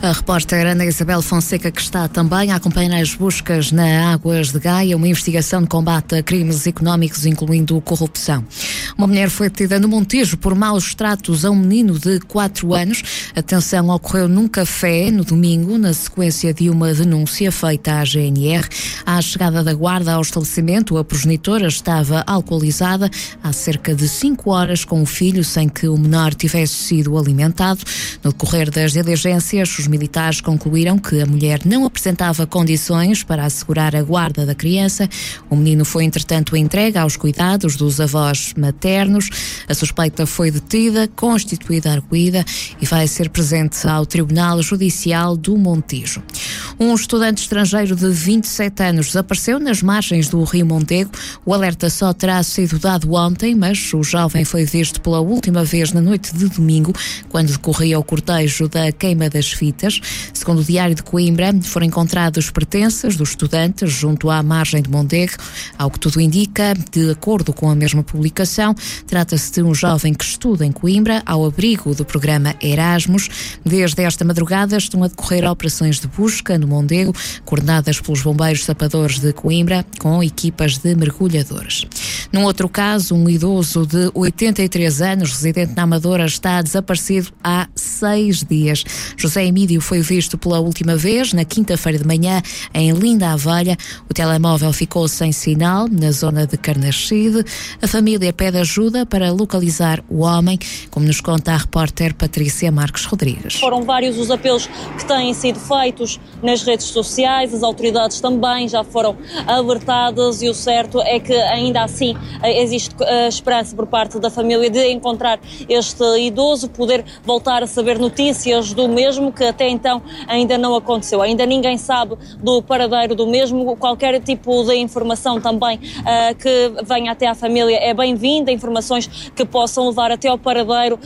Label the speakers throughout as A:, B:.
A: A repórter Ana Isabel Fonseca, que está também a acompanhar as buscas na Águas de Gaia, uma investigação de combate a crimes económicos, incluindo corrupção. Uma mulher foi detida no Montijo por maus tratos a um menino de 4 anos. A detenção ocorreu num café no domingo, na sequência de uma denúncia feita à GNR. À chegada da guarda ao estabelecimento, a progenitora estava alcoolizada há cerca de 5 horas com o filho, sem que o menor tivesse sido alimentado. No decorrer das diligências, os militares concluíram que a mulher não apresentava condições para assegurar a guarda da criança. O menino foi, entretanto, entregue aos cuidados dos avós maternos. A suspeita foi detida, constituída arguida e vai ser presente ao Tribunal Judicial do Montijo. Um estudante estrangeiro de 27 anos desapareceu nas margens do Rio Mondego. O alerta só terá sido dado ontem, mas o jovem foi visto pela última vez na noite de domingo, quando decorria o cortejo da queima das fitas. Segundo o Diário de Coimbra, foram encontrados pertences do estudante junto à margem de Mondego. Ao que tudo indica, de acordo com a mesma publicação, trata-se de um jovem que estuda em Coimbra, ao abrigo do programa Erasmus. Desde esta madrugada estão a decorrer operações de busca no Mondego, coordenadas pelos bombeiros sapadores de Coimbra, com equipas de mergulhadores. Num outro caso, um idoso de 83 anos, residente na Amadora, está desaparecido há 6 dias. José Emídio foi visto pela última vez na quinta-feira de manhã em Linda a Velha. O telemóvel ficou sem sinal na zona de Carnaxide. A família pede ajuda para localizar o homem, como nos conta a repórter Patrícia Marques Rodrigues.
B: Foram vários os apelos que têm sido feitos nas redes sociais, as autoridades também já foram alertadas e o certo é que ainda assim existe esperança por parte da família de encontrar este idoso, poder voltar a saber notícias do mesmo, que até então ainda não aconteceu. Ainda ninguém sabe do paradeiro do mesmo. Qualquer tipo de informação também que venha até à família é bem-vinda, informações que possam levar até ao paradeiro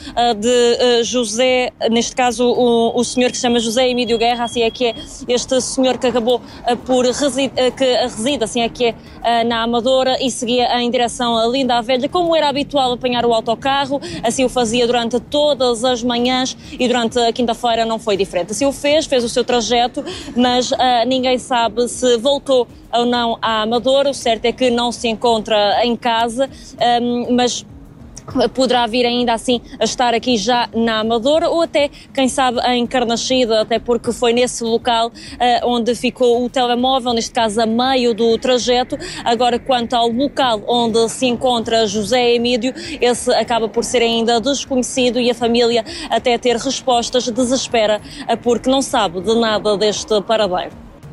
B: de José, neste caso o senhor que se chama José Emídio Guerra, assim é que é este senhor que acabou por reside, assim é que é na Amadora e seguia em direção a Linda a Velha, como era habitual apanhar o autocarro, assim o fazia durante todas as manhãs e durante a quinta-feira não foi diferente. Assim o fez o seu trajeto, mas ninguém sabe se voltou ou não à Amadora. O certo é que não se encontra em casa, mas poderá vir ainda assim a estar aqui já na Amadora ou até, quem sabe, em Carnaxide, até porque foi nesse local onde ficou o telemóvel, neste caso a meio do trajeto. Agora, quanto ao local onde se encontra José Emídio, esse acaba por ser ainda desconhecido e a família, até ter respostas, desespera porque não sabe de nada deste paradeiro.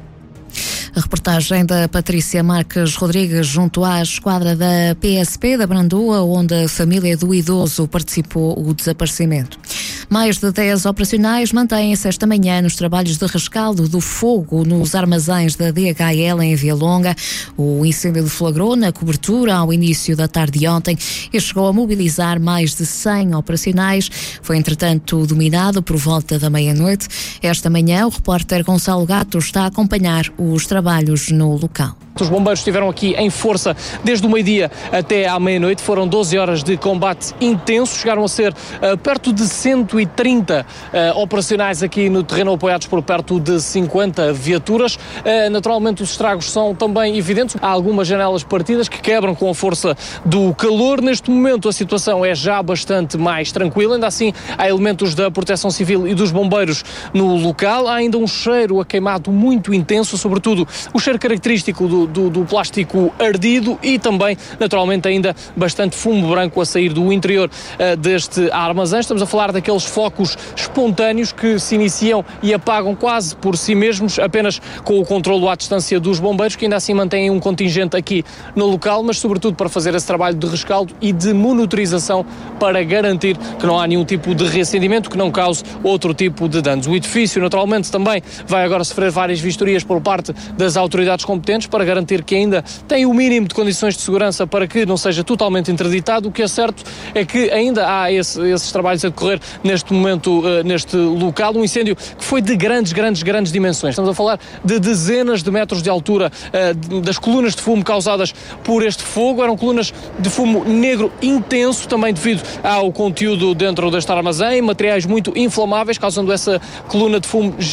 A: A reportagem da Patrícia Marques Rodrigues junto à esquadra da PSP da Brandoa, onde a família do idoso participou do desaparecimento. Mais de 10 operacionais mantêm-se esta manhã nos trabalhos de rescaldo do fogo nos armazéns da DHL em Via Longa. O incêndio deflagrou na cobertura ao início da tarde de ontem e chegou a mobilizar mais de 100 operacionais. Foi, entretanto, dominado por volta da meia-noite. Esta manhã, o repórter Gonçalo Gato está a acompanhar os trabalhos no local.
C: Os bombeiros estiveram aqui em força desde o meio-dia até à meia-noite. Foram 12 horas de combate intenso. Chegaram a ser perto de 130 operacionais aqui no terreno, apoiados por perto de 50 viaturas. Naturalmente, os estragos são também evidentes. Há algumas janelas partidas que quebram com a força do calor. Neste momento, a situação é já bastante mais tranquila. Ainda assim, há elementos da Proteção Civil e dos bombeiros no local. Há ainda um cheiro a queimado muito intenso, sobretudo o cheiro característico do plástico ardido e também, naturalmente, ainda bastante fumo branco a sair do interior deste armazém. Estamos a falar daqueles focos espontâneos que se iniciam e apagam quase por si mesmos, apenas com o controlo à distância dos bombeiros, que ainda assim mantêm um contingente aqui no local, mas sobretudo para fazer esse trabalho de rescaldo e de monitorização para garantir que não há nenhum tipo de reacendimento que não cause outro tipo de danos. O edifício, naturalmente, também vai agora sofrer várias vistorias por parte das autoridades competentes para garantir que ainda tem o mínimo de condições de segurança para que não seja totalmente interditado. O que é certo é que ainda há esses trabalhos a decorrer neste momento, neste local. Um incêndio que foi de grandes dimensões. Estamos a falar de dezenas de metros de altura das colunas de fumo causadas por este fogo. Eram colunas de fumo negro intenso, também devido ao conteúdo dentro deste armazém, materiais muito inflamáveis, causando essa coluna de fumo